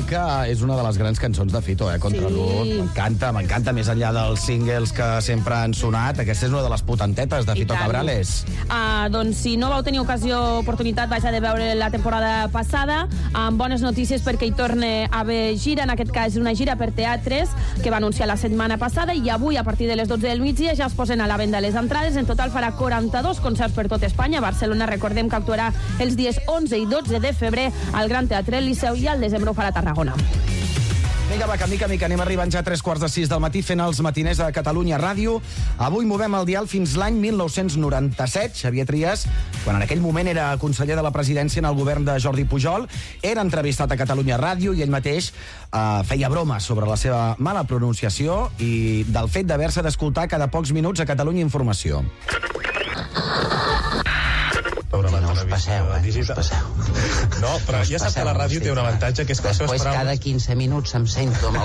que és una de les grans cançons de Fito, Contra l'Ut. M'encanta, més enllà dels singles que sempre han sonat. Aquesta és una de les potentetes de Fito Cabrales. Doncs si no vau tenir oportunitat, vaja, de veure la temporada passada, amb bones notícies perquè hi torna a haver gira, en aquest cas una gira per teatres, que va anunciar la setmana passada, i avui, a partir de les 12 del migdia, ja es posen a la venda les entrades. En total farà 42 concerts per tot Espanya. Barcelona, recordem que actuarà els dies 11 i 12 de febrer al Gran Teatre Liceu, i al desembre ho farà a Tarragona. Vinga, va, que mica anem arribant ja a 3:45 del matí fent els matiners de Catalunya Ràdio. Avui movem el dial fins l'any 1997. Xavier Trias, quan en aquell moment era conseller de la presidència en el govern de Jordi Pujol, era entrevistat a Catalunya Ràdio i ell mateix feia broma sobre la seva mala pronunciació i del fet d'haver-se d'escoltar cada pocs minuts a Catalunya Informació. No us passeu, us passeu. No, però ja sap que la ràdio té un avantatge, que és que després cada 15 minuts em sento amb